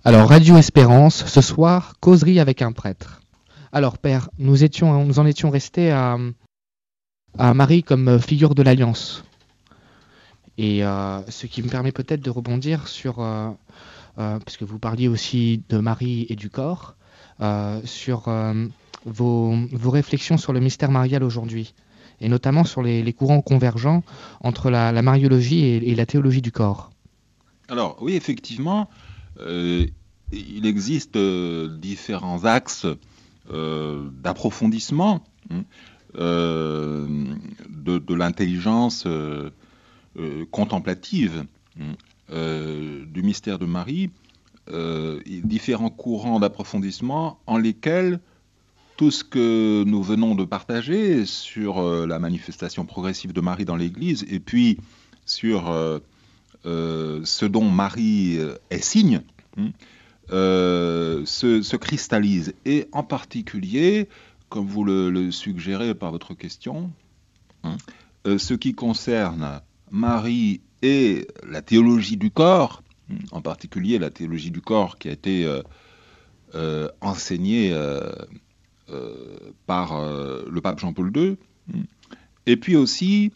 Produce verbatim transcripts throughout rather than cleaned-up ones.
Alors, Radio Espérance, ce soir, causerie avec un prêtre. Alors, Père, nous, étions, nous en étions restés à, à Marie comme figure de l'Alliance. Et euh, ce qui me permet peut-être de rebondir sur, euh, euh, puisque vous parliez aussi de Marie et du corps, euh, sur euh, vos, vos réflexions sur le mystère marial aujourd'hui, et notamment sur les, les courants convergents entre la, la mariologie et, et la théologie du corps. Alors, oui, effectivement, euh, il existe euh, différents axes euh, d'approfondissement hein, euh, de, de l'intelligence euh, euh, contemplative hein, euh, du mystère de Marie, euh, différents courants d'approfondissement en lesquels tout ce que nous venons de partager sur euh, la manifestation progressive de Marie dans l'Église et puis sur euh, euh, ce dont Marie euh, est signe, hein, euh, se, se cristallise. Et en particulier, comme vous le, le suggérez par votre question, hein, euh, ce qui concerne Marie et la théologie du corps, hein, en particulier la théologie du corps qui a été euh, euh, enseignée euh, euh, par euh, le pape Jean-Paul deux, hein, et puis aussi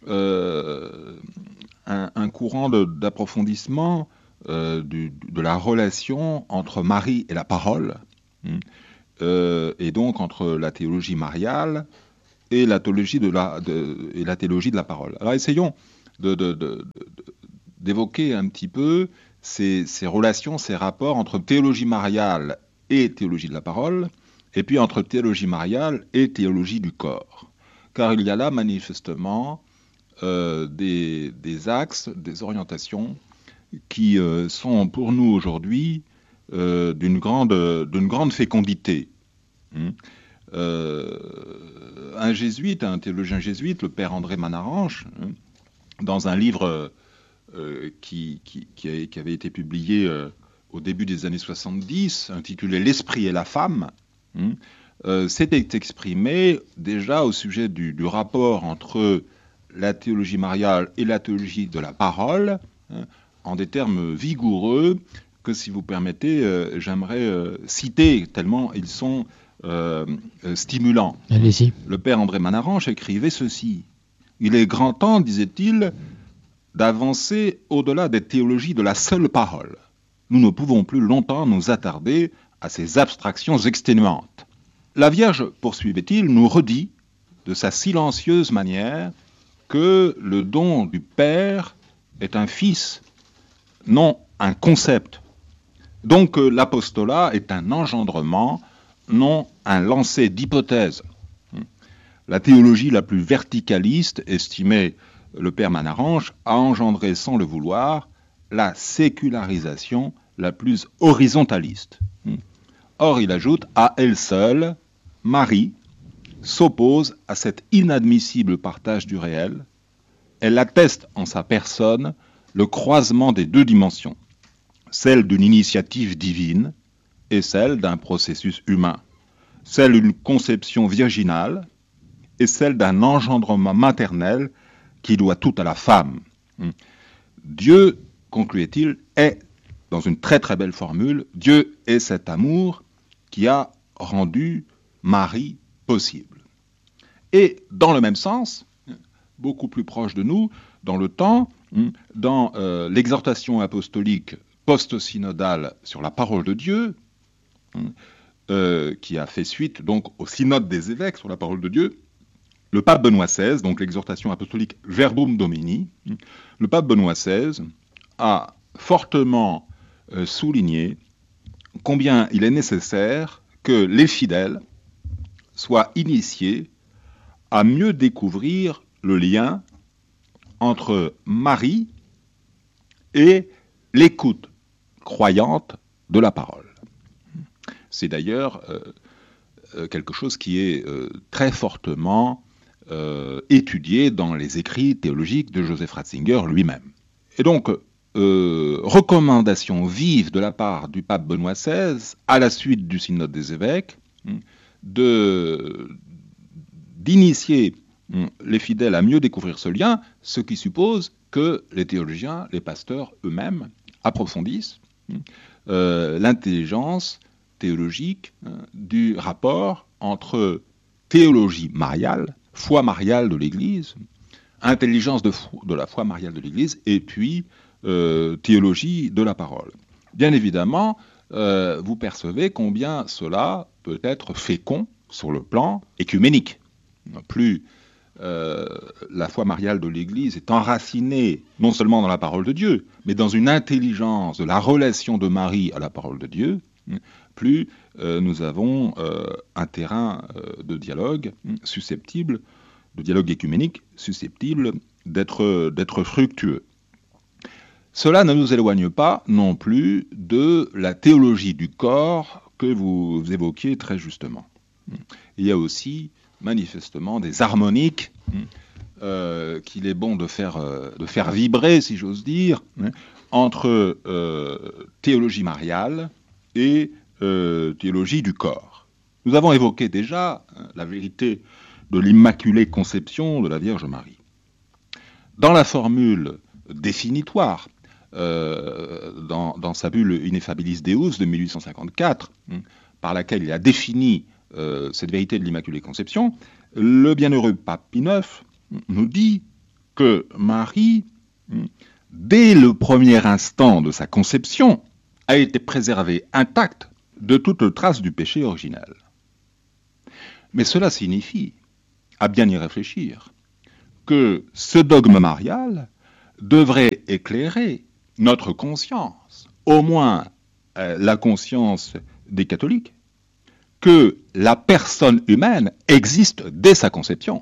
euh, un, un courant de, d'approfondissement euh, du, de la relation entre Marie et la parole, hein, euh, et donc entre la théologie mariale et la théologie de la, de, et la, théologie de la parole. Alors essayons de, de, de, de, d'évoquer un petit peu ces, ces relations, ces rapports entre théologie mariale et théologie de la parole, et puis entre théologie mariale et théologie du corps. Car il y a là manifestement euh, des, des axes, des orientations qui euh, sont pour nous aujourd'hui euh, d'une grande, d'une grande fécondité. Hum. Euh, un jésuite, un théologien jésuite, le père André Manaranche, hein, dans un livre euh, qui, qui, qui, a, qui avait été publié euh, au début des années soixante-dix, intitulé « L'esprit et la femme hein, », euh, s'était exprimé déjà au sujet du, du rapport entre la théologie mariale et la théologie de la parole, hein, en des termes vigoureux que, si vous permettez, euh, j'aimerais euh, citer, tellement ils sont euh, euh, stimulants. Allez-y. Le père André Manaranche écrivait ceci. « Il est grand temps, disait-il, d'avancer au-delà des théologies de la seule parole. Nous ne pouvons plus longtemps nous attarder à ces abstractions exténuantes. La Vierge, poursuivait-il, nous redit, de sa silencieuse manière, que le don du Père est un fils, non un concept. Donc euh, l'apostolat est un engendrement, non un lancer d'hypothèses. La théologie la plus verticaliste, estimait le père Manaranche, a engendré sans le vouloir la sécularisation la plus horizontaliste. Or, il ajoute, à elle seule, Marie s'oppose à cet inadmissible partage du réel. Elle atteste en sa personne le croisement des deux dimensions, celle d'une initiative divine et celle d'un processus humain, celle d'une conception virginale et celle d'un engendrement maternel qui doit tout à la femme. Dieu, concluait-il, est, dans une très très belle formule, Dieu est cet amour qui a rendu Marie possible. Et dans le même sens, beaucoup plus proche de nous, dans le temps, dans euh, l'exhortation apostolique post-synodale sur la parole de Dieu, euh, qui a fait suite donc au synode des évêques sur la parole de Dieu, le pape Benoît seize, donc l'exhortation apostolique Verbum Domini, le pape Benoît seize a fortement euh, souligné combien il est nécessaire que les fidèles soient initiés à mieux découvrir le lien entre Marie et l'écoute croyante de la parole. C'est d'ailleurs euh, quelque chose qui est euh, très fortement euh, étudié dans les écrits théologiques de Joseph Ratzinger lui-même. Et donc, euh, recommandation vive de la part du pape Benoît seize, à la suite du synode des évêques, de, d'initier les fidèles à mieux découvrir ce lien, ce qui suppose que les théologiens, les pasteurs eux-mêmes, approfondissent euh, l'intelligence théologique hein, du rapport entre théologie mariale, foi mariale de l'Église, intelligence de, fo- de la foi mariale de l'Église, et puis euh, théologie de la parole. Bien évidemment, euh, vous percevez combien cela peut être fécond sur le plan écuménique. Plus euh, la foi mariale de l'Église est enracinée non seulement dans la parole de Dieu, mais dans une intelligence de la relation de Marie à la parole de Dieu, plus euh, nous avons euh, un terrain euh, de dialogue susceptible, de dialogue écuménique susceptible d'être, d'être fructueux. Cela ne nous éloigne pas non plus de la théologie du corps que vous évoquiez très justement. Il y a aussi manifestement des harmoniques euh, qu'il est bon de faire, euh, de faire vibrer, si j'ose dire, hein, entre euh, théologie mariale et euh, théologie du corps. Nous avons évoqué déjà hein, la vérité de l'Immaculée Conception de la Vierge Marie. Dans la formule définitoire, euh, dans, dans sa bulle Ineffabilis Deus de mille huit cent cinquante-quatre, hein, par laquelle il a défini euh, cette vérité de l'Immaculée Conception, le bienheureux pape Pie neuf nous dit que Marie, dès le premier instant de sa conception, a été préservée intacte de toute trace du péché originel. Mais cela signifie, à bien y réfléchir, que ce dogme marial devrait éclairer notre conscience, au moins euh, la conscience des catholiques, que la personne humaine existe dès sa conception.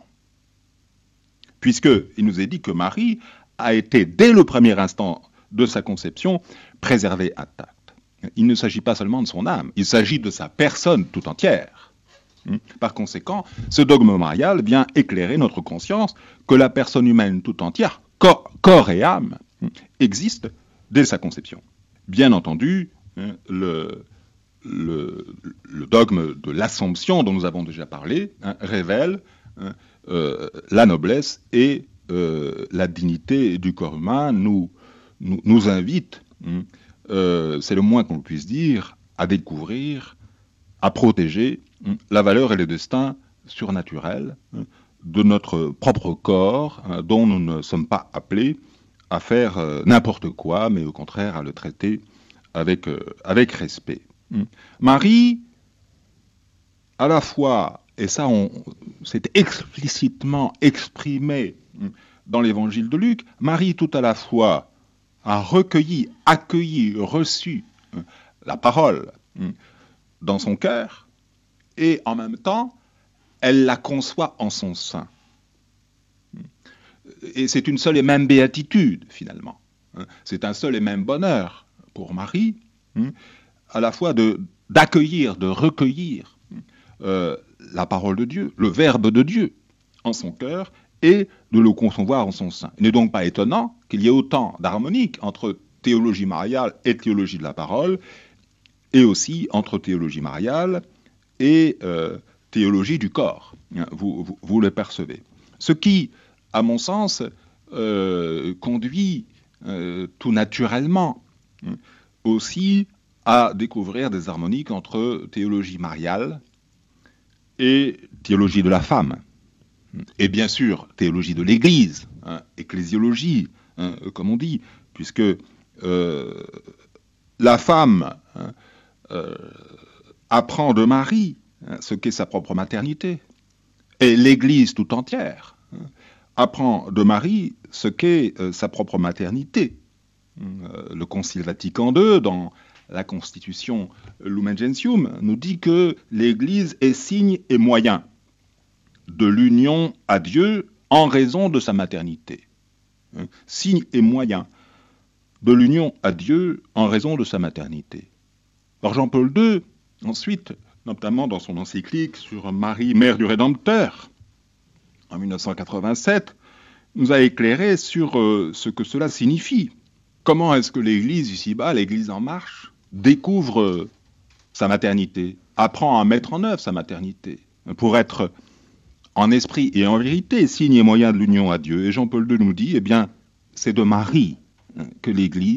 Puisqu'il nous est dit que Marie a été, dès le premier instant de sa conception, préservée intacte. Il ne s'agit pas seulement de son âme, il s'agit de sa personne tout entière. Par conséquent, ce dogme marial vient éclairer notre conscience que la personne humaine tout entière, corps, corps et âme, existe dès sa conception. Bien entendu, le, le, le dogme de l'Assomption dont nous avons déjà parlé hein, révèle hein, euh, la noblesse et euh, la dignité du corps humain, nous, nous, nous invite, hein, euh, c'est le moins qu'on puisse dire, à découvrir, à protéger hein, la valeur et le destin surnaturel hein, de notre propre corps, hein, dont nous ne sommes pas appelés à faire euh, n'importe quoi, mais au contraire à le traiter avec, euh, avec respect. Marie, à la fois, et ça on, c'est explicitement exprimé dans l'évangile de Luc, Marie tout à la fois a recueilli, accueilli, reçu la parole dans son cœur, et en même temps, elle la conçoit en son sein. Et c'est une seule et même béatitude, finalement. C'est un seul et même bonheur pour Marie, à la fois de, d'accueillir, de recueillir euh, la parole de Dieu, le Verbe de Dieu en son cœur, et de le concevoir en son sein. Il n'est donc pas étonnant qu'il y ait autant d'harmonique entre théologie mariale et théologie de la parole, et aussi entre théologie mariale et euh, théologie du corps. Vous, vous, vous le percevez. Ce qui, à mon sens, euh, conduit euh, tout naturellement aussi à découvrir des harmoniques entre théologie mariale et théologie de la femme. Et bien sûr, théologie de l'Église, hein, ecclésiologie, hein, comme on dit, puisque euh, la femme hein, euh, apprend de Marie hein, ce qu'est sa propre maternité, et l'Église tout entière hein, apprend de Marie ce qu'est euh, sa propre maternité. Euh, le Concile Vatican deux, dans la Constitution Lumen Gentium, nous dit que l'Église est signe et moyen de l'union à Dieu en raison de sa maternité. Hein, signe et moyen de l'union à Dieu en raison de sa maternité. Alors Jean-Paul deux, ensuite, notamment dans son encyclique sur Marie, mère du Rédempteur, en mille neuf cent quatre-vingt-sept, nous a éclairé sur euh, ce que cela signifie. Comment est-ce que l'Église ici-bas, l'Église en marche, découvre euh, sa maternité, apprend à mettre en œuvre sa maternité, pour être en esprit et en vérité signe et moyen de l'union à Dieu. Et Jean-Paul deux nous dit, eh bien, c'est de Marie hein, que l'Église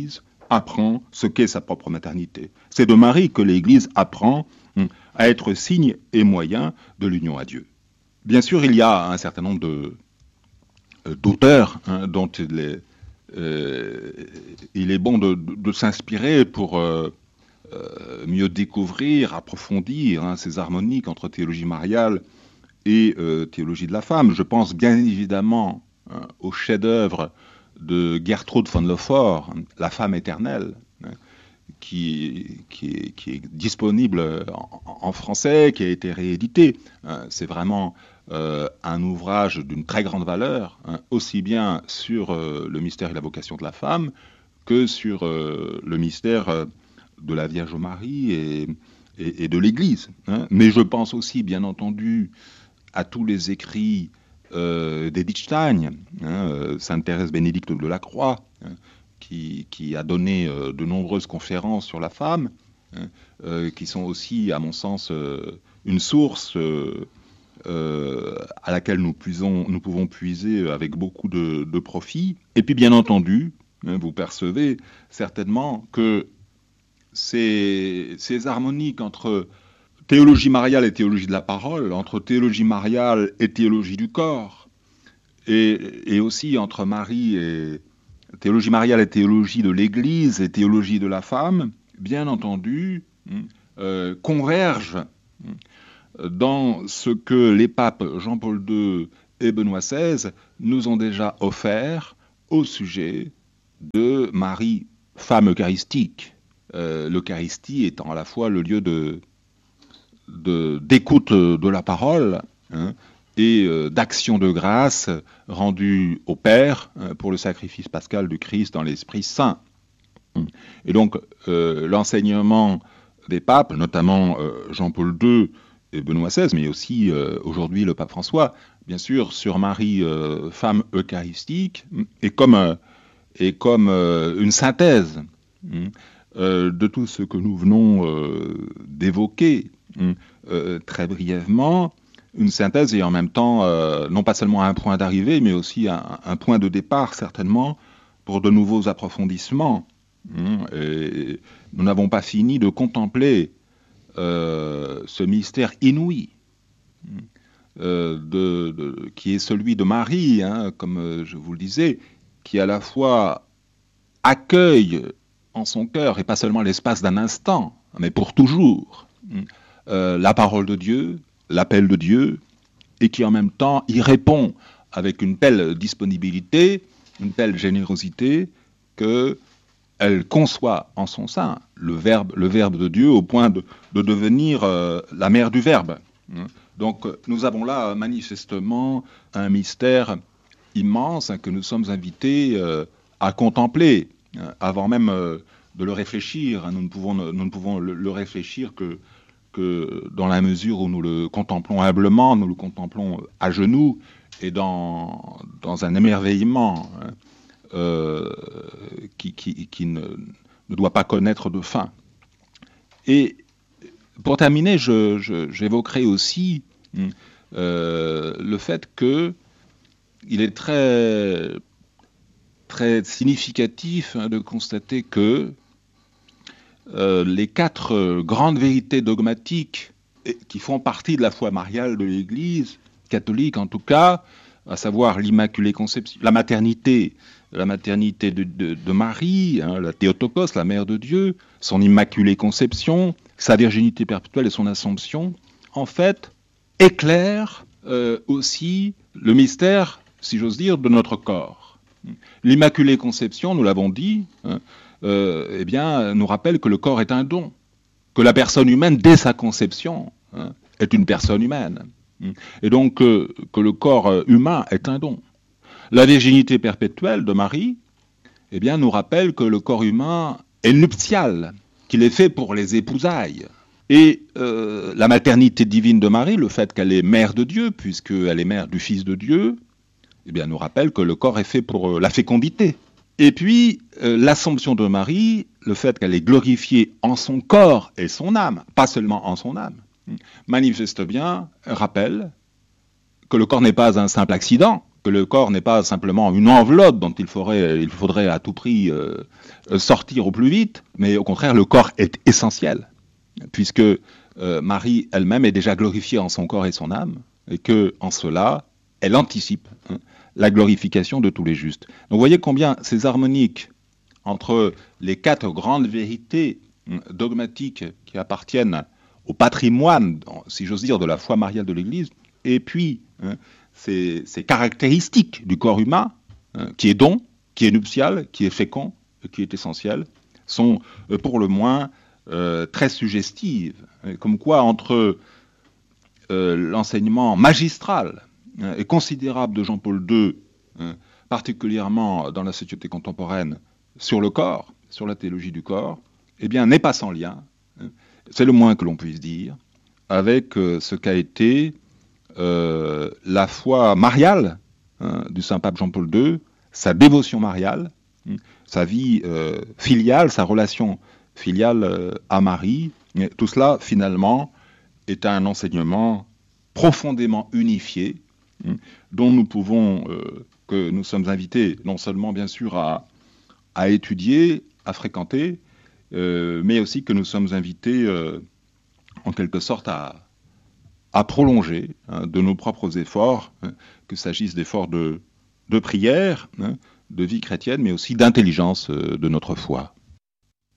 apprend ce qu'est sa propre maternité. C'est de Marie que l'Église apprend à être signe et moyen de l'union à Dieu. Bien sûr, il y a un certain nombre de, d'auteurs hein, dont il est, euh, il est bon de, de, de s'inspirer pour euh, euh, mieux découvrir, approfondir hein, ces harmoniques entre théologie mariale et euh, théologie de la femme. Je pense bien évidemment hein, au chef-d'œuvre de Gertrude von Lefort, La femme éternelle, hein, qui, qui, est, qui est disponible en, en français, qui a été réédité. Hein, c'est vraiment euh, un ouvrage d'une très grande valeur, hein, aussi bien sur euh, le mystère et la vocation de la femme que sur euh, le mystère euh, de la Vierge Marie et, et, et de l'Église. Hein. Mais je pense aussi, bien entendu, à tous les écrits Euh, d'Edith Stein, hein, euh, Sainte Thérèse Bénédicte de la Croix, hein, qui, qui a donné euh, de nombreuses conférences sur la femme, hein, euh, qui sont aussi, à mon sens, euh, une source euh, euh, à laquelle nous, puisons, nous pouvons puiser avec beaucoup de, de profit. Et puis, bien entendu, hein, vous percevez certainement que ces, ces harmoniques entre théologie mariale et théologie de la parole, entre théologie mariale et théologie du corps, et, et aussi entre Marie et théologie mariale et théologie de l'Église et théologie de la femme, bien entendu, euh, convergent dans ce que les papes Jean-Paul deux et Benoît seize nous ont déjà offert au sujet de Marie, femme eucharistique, euh, l'Eucharistie étant à la fois le lieu de De, d'écoute de la parole hein, et euh, d'action de grâce rendue au Père hein, pour le sacrifice pascal du Christ dans l'Esprit Saint. Et donc euh, l'enseignement des papes, notamment euh, Jean-Paul deux et Benoît seize, mais aussi euh, aujourd'hui le pape François, bien sûr, sur Marie, euh, femme eucharistique, est comme, euh, est comme euh, une synthèse euh, de tout ce que nous venons euh, d'évoquer. Euh, très brièvement, une synthèse et en même temps, euh, non pas seulement un point d'arrivée, mais aussi un, un point de départ, certainement, pour de nouveaux approfondissements. Et nous n'avons pas fini de contempler euh, ce mystère inouï, euh, de, de, qui est celui de Marie, hein, comme je vous le disais, qui à la fois accueille en son cœur, et pas seulement l'espace d'un instant, mais pour toujours, Euh, la parole de Dieu, l'appel de Dieu, et qui en même temps y répond avec une telle disponibilité, une telle générosité, qu'elle conçoit en son sein le verbe, le verbe de Dieu au point de, de devenir euh, la mère du verbe. Donc nous avons là manifestement un mystère immense hein, que nous sommes invités euh, à contempler, hein, avant même euh, de le réfléchir. Hein. Nous ne pouvons, nous ne pouvons le, le réfléchir que que dans la mesure où nous le contemplons humblement, nous le contemplons à genoux et dans, dans un émerveillement hein, euh, qui, qui, qui ne, ne doit pas connaître de fin. Et pour terminer, je, je, j'évoquerai aussi euh, le fait que il est très, très significatif hein, de constater que Euh, les quatre euh, grandes vérités dogmatiques et, qui font partie de la foi mariale de l'Église catholique en tout cas, à savoir l'Immaculée Conception, la maternité, la maternité de, de, de Marie, hein, la Théotokos, la Mère de Dieu, son Immaculée Conception, sa virginité perpétuelle et son Assomption, en fait, éclairent euh, aussi le mystère, si j'ose dire, de notre corps. L'Immaculée Conception, nous l'avons dit, hein, Euh, eh bien, nous rappelle que le corps est un don, que la personne humaine, dès sa conception, hein, est une personne humaine, et donc euh, que le corps humain est un don. La virginité perpétuelle de Marie, eh bien, nous rappelle que le corps humain est nuptial, qu'il est fait pour les épousailles. Et euh, la maternité divine de Marie, le fait qu'elle est mère de Dieu, puisqu'elle est mère du Fils de Dieu, eh bien, nous rappelle que le corps est fait pour euh, la fécondité. Et puis, euh, l'Assomption de Marie, le fait qu'elle est glorifiée en son corps et son âme, pas seulement en son âme, manifeste bien, rappelle que le corps n'est pas un simple accident, que le corps n'est pas simplement une enveloppe dont il faudrait, il faudrait à tout prix euh, sortir au plus vite, mais au contraire, le corps est essentiel, puisque euh, Marie elle-même est déjà glorifiée en son corps et son âme, et que en cela, elle anticipe hein, la glorification de tous les justes. Donc vous voyez combien ces harmoniques entre les quatre grandes vérités hein, dogmatiques qui appartiennent au patrimoine, si j'ose dire, de la foi mariale de l'Église, et puis hein, ces, ces caractéristiques du corps humain, hein, qui est don, qui est nuptial, qui est fécond, qui est essentiel, sont euh, pour le moins euh, très suggestives. Comme quoi, entre euh, l'enseignement magistral hein, et considérable de Jean-Paul deux, hein, particulièrement dans la société contemporaine, sur le corps, sur la théologie du corps, eh bien, n'est pas sans lien, hein, c'est le moins que l'on puisse dire, avec euh, ce qu'a été euh, la foi mariale hein, du Saint-Pape Jean-Paul deux, sa dévotion mariale, hein, sa vie euh, filiale, sa relation filiale euh, à Marie. Et tout cela, finalement, est un enseignement profondément unifié, hein, dont nous pouvons, euh, que nous sommes invités non seulement, bien sûr, à, à étudier, à fréquenter, euh, mais aussi que nous sommes invités, euh, en quelque sorte, à, à prolonger hein, de nos propres efforts, hein, qu'il s'agisse d'efforts de, de prière, hein, de vie chrétienne, mais aussi d'intelligence euh, de notre foi.